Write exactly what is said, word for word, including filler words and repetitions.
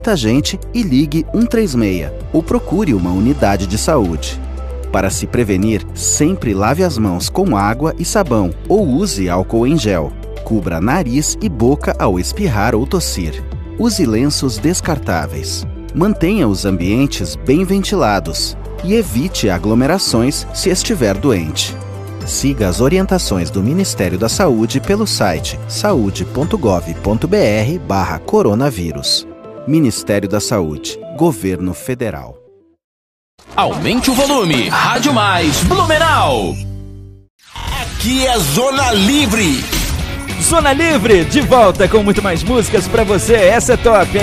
Gente e ligue um três seis ou procure uma unidade de saúde. Para se prevenir, sempre lave as mãos com água e sabão ou use álcool em gel. Cubra nariz e boca ao espirrar ou tossir. Use lenços descartáveis. Mantenha os ambientes bem ventilados e evite aglomerações se estiver doente. Siga as orientações do Ministério da Saúde pelo site saúde ponto gov ponto br barra coronavírus. Ministério da Saúde, Governo Federal. Aumente o volume, Rádio Mais, Blumenau. Aqui é Zona Livre. Zona Livre, de volta com muito mais músicas pra você. Essa é top, hein?